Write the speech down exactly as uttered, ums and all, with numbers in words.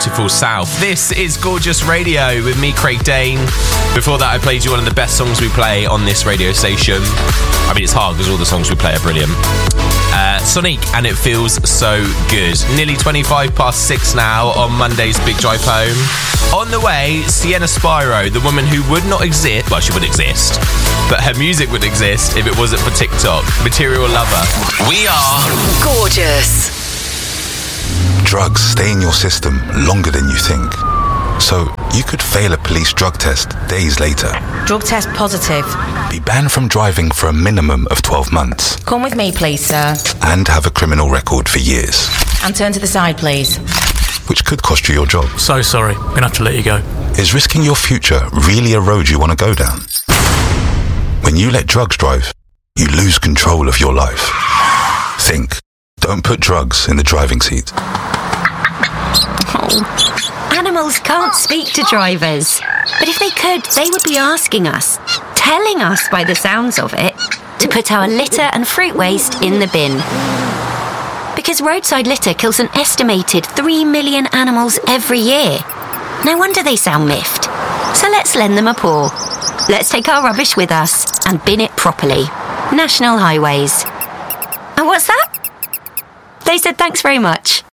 Beautiful South. This is Gorgeous Radio with me, Craig Dane. Before that, I played you one of the best songs we play on this radio station. I mean, it's hard because all the songs we play are brilliant. Uh, Sonic, and It Feels So Good. Nearly twenty-five past six now on Monday's Big Drive Home. On the way, Sienna Spyro, the woman who would not exist. Well, she would exist, but her music would exist if it wasn't for TikTok. Material Lover. We are Gorgeous. Drugs stay in your system longer than you think. So you could fail a police drug test days later. Drug test positive. Be banned from driving for a minimum of twelve months. Come with me, please, sir. And have a criminal record for years. And turn to the side, please. Which could cost you your job. So sorry, we're gonna have to let you go. Is risking your future really a road you want to go down? When you let drugs drive, you lose control of your life. Think. Don't put drugs in the driving seat. Oh. Animals can't speak to drivers. But if they could, they would be asking us, telling us by the sounds of it, to put our litter and fruit waste in the bin. Because roadside litter kills an estimated three million animals every year. No wonder they sound miffed. So let's lend them a paw. Let's take our rubbish with us and bin it properly. National Highways. And what's that? They said thanks very much.